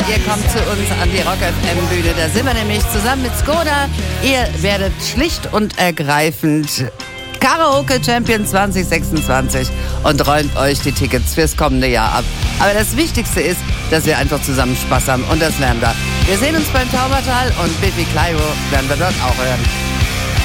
ihr kommt zu uns an die Rock FM Bühne. Da sind wir nämlich zusammen mit Skoda. Ihr werdet schlicht und ergreifend Karaoke Champion 2026 und räumt euch die Tickets fürs kommende Jahr ab. Aber das Wichtigste ist, dass wir einfach zusammen Spaß haben und das werden wir. Wir sehen uns beim Taubertal und Biffy Clyro werden wir dort auch hören.